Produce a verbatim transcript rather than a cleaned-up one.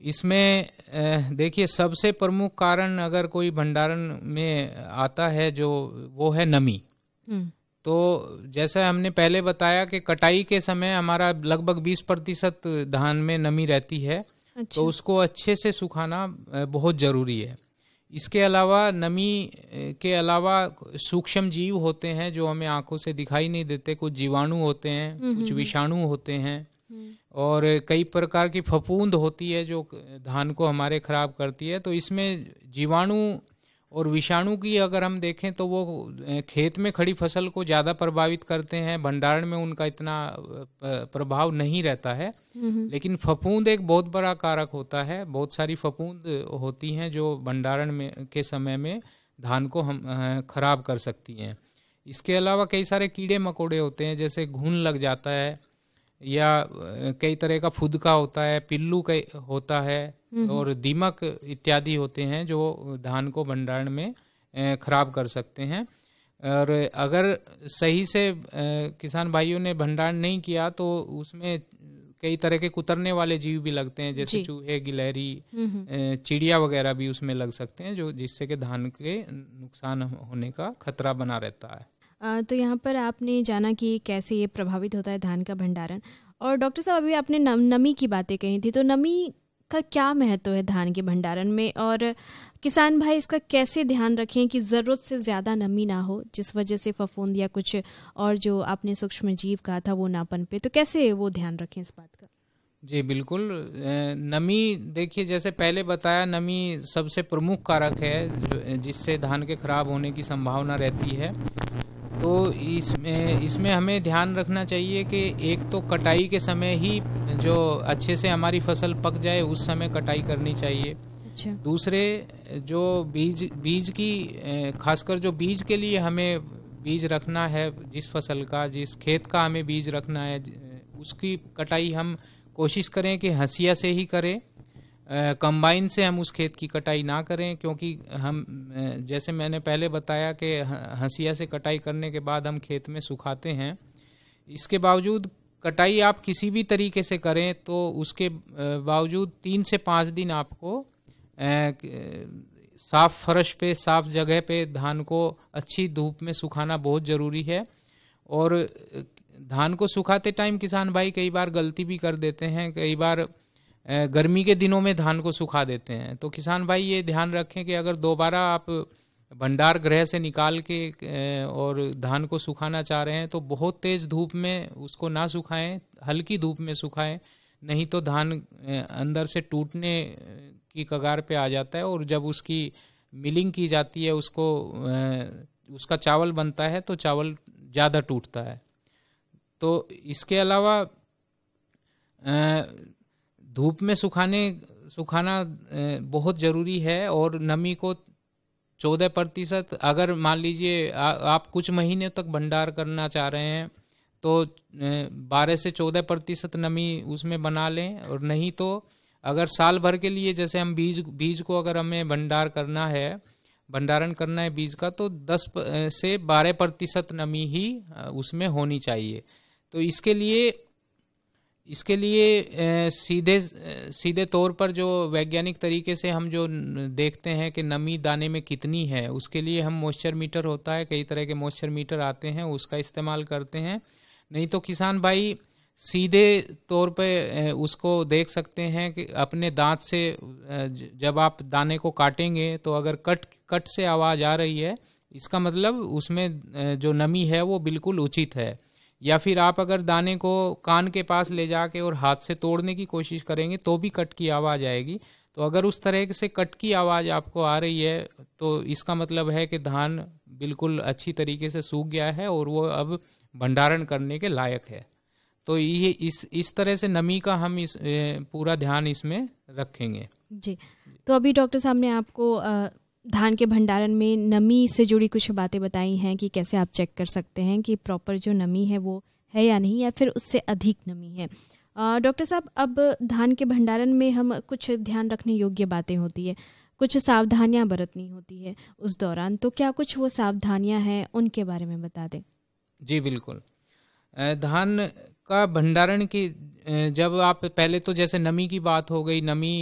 इसमें अ, देखिए सबसे प्रमुख कारण अगर कोई भंडारण में आता है जो वो है नमी। हम्म, तो जैसा हमने पहले बताया कि कटाई के समय हमारा लगभग बीस प्रतिशत धान में नमी रहती है, तो अच्छा। उसको अच्छे से सुखाना अ, बहुत ज़रूरी है। इसके अलावा नमी अ, के अलावा सूक्ष्म जीव होते हैं जो हमें आंखों से दिखाई नहीं देते, कुछ जीवाणु होते हैं, हम्म कुछ हम्म हम्म विषाणु होते हैं हम्म, और कई प्रकार की फफूंद होती है जो धान को हमारे खराब करती है। तो इसमें जीवाणु और विषाणु की अगर हम देखें तो वो अ, खेत में खड़ी फसल को ज़्यादा प्रभावित करते हैं, भंडारण में उनका इतना अ, प्रभाव नहीं रहता है। हम्म, हम्म, लेकिन फफूंद एक बहुत बड़ा कारक होता है, बहुत सारी फफूंद होती हैं जो भंडारण में के समय में धान को हम अ, खराब कर सकती हैं। इसके अलावा कई सारे कीड़े मकोड़े होते हैं, जैसे घुन लग जाता है या अ, कई तरह का फुदका होता है, पिल्लू कई होता है हम्म, हम्म, और दीमक इत्यादि होते हैं जो धान को भंडारण में अ, खराब कर सकते हैं। और अगर सही से अ, किसान भाइयों ने भंडारण नहीं किया तो उसमें कई तरह के कुतरने वाले जीव भी लगते हैं, जैसे जी। चूहे, गिलहरी, हम्म हम्म। अ, चिड़िया वगैरह भी उसमें लग सकते हैं, जो जिससे कि धान के नुकसान होने का खतरा बना रहता है। अ, तो यहाँ पर आपने जाना कि कैसे ये प्रभावित होता है धान का भंडारण। और डॉक्टर साहब अभी आपने नम, नमी की बातें कही थी, तो नमी का क्या महत्व है धान के भंडारण में, और किसान भाई इसका कैसे ध्यान रखें कि ज़रूरत से ज़्यादा नमी ना हो जिस वजह से फफूंद या कुछ और जो आपने सूक्ष्म जीव कहा था वो ना पनपे, तो कैसे वो ध्यान रखें इस बात का? जी बिल्कुल। अ, नमी देखिए जैसे पहले बताया, नमी सबसे प्रमुख कारक है जो जिससे धान के खराब होने की संभावना रहती है। तो इसमें इसमें हमें ध्यान रखना चाहिए कि एक तो कटाई के समय ही जो अच्छे से हमारी फसल पक जाए उस समय कटाई करनी चाहिए। अच्छा। दूसरे जो बीज बीज की अ, खासकर जो बीज के लिए हमें बीज रखना है, जिस फसल का, जिस खेत का हमें बीज रखना है, ज- उसकी कटाई हम कोशिश करें कि हंसिया से ही करें। अ, कंबाइन से हम उस खेत की कटाई ना करें, क्योंकि हम अ, जैसे मैंने पहले बताया कि ह- हंसिया से कटाई करने के बाद हम खेत में सुखाते हैं। इसके बावजूद कटाई आप किसी भी तरीके से करें तो उसके अ, बावजूद तीन से पाँच दिन आपको अ, क- साफ फर्श पे, साफ जगह पे धान को अच्छी धूप में सुखाना बहुत ज़रूरी है। और अ, धान को सुखाते टाइम किसान भाई कई बार गलती भी कर देते हैं, कई बार अ, गर्मी के दिनों में धान को सुखा देते हैं। तो किसान भाई ये ध्यान रखें कि अगर दोबारा आप भंडार गृह से निकाल के अ, और धान को सुखाना चाह रहे हैं तो बहुत तेज़ धूप में उसको ना सुखाएं, हल्की धूप में सुखाएं, नहीं तो धान अ, अंदर से टूटने अ, की कगार पे आ जाता है। और जब उसकी मिलिंग की जाती है, उसको अ, उसका चावल बनता है तो चावल ज़्यादा टूटता है। तो इसके अलावा अ, धूप में सुखाने सुखाना अ, बहुत ज़रूरी है। और नमी को चौदह प्रतिशत, अगर मान लीजिए आ- आप कुछ महीने तक भंडार करना चाह रहे हैं तो बारह से चौदह प्रतिशत नमी उसमें बना लें। और नहीं तो अगर साल भर के लिए, जैसे हम बीज बीज को अगर हमें भंडार करना है, भंडारण करना है बीज का, तो दस प- अ, से बारह प्रतिशत नमी ही अ, उसमें होनी चाहिए। तो इसके लिए इसके लिए अ, सीधे अ, सीधे तौर पर जो वैज्ञानिक तरीके से हम जो न- देखते हैं कि नमी दाने में कितनी है, उसके लिए हम मॉइस्चर मीटर होता है, कई तरह के मॉइस्चर मीटर आते हैं, उसका इस्तेमाल करते हैं। नहीं तो किसान भाई सीधे तौर पे अ, उसको देख सकते हैं कि अपने दांत से अ, ज- जब आप दाने को काटेंगे तो अगर कट कट से आवाज़ आ रही है, इसका मतलब उसमें अ, जो नमी है वो बिल्कुल उचित है। या फिर आप अगर दाने को कान के पास ले जाके और हाथ से तोड़ने की कोशिश करेंगे तो भी कट की आवाज़ आएगी। तो अगर उस तरह से कट की आवाज़ आपको आ रही है तो इसका मतलब है कि धान बिल्कुल अच्छी तरीके से सूख गया है और वो अब भंडारण करने के लायक है। तो ये इस इस तरह से नमी का हम इस ए, पूरा ध्यान इसमें रखेंगे। जी। तो अभी डॉक्टर साहब ने आपको अ, धान के भंडारण में नमी से जुड़ी कुछ बातें बताई हैं कि कैसे आप चेक कर सकते हैं कि प्रॉपर जो नमी है वो है या नहीं, या फिर उससे अधिक नमी है। अ, डॉक्टर साहब, अब धान के भंडारण में हम कुछ ध्यान रखने योग्य बातें होती है, कुछ सावधानियां बरतनी होती है उस दौरान, तो क्या कुछ वो सावधानियां हैं उनके बारे में बता दें? जी बिल्कुल। अ, धान का भंडारण की अ, जब आप पहले तो जैसे नमी की बात हो गई, नमी